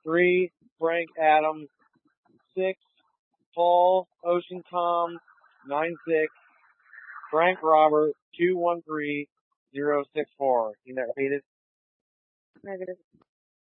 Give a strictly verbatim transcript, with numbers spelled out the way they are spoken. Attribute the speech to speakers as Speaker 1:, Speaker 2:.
Speaker 1: Three, Frank Adams. Six, Paul Ocean Tom. Nine six, Frank Robert. Two one three,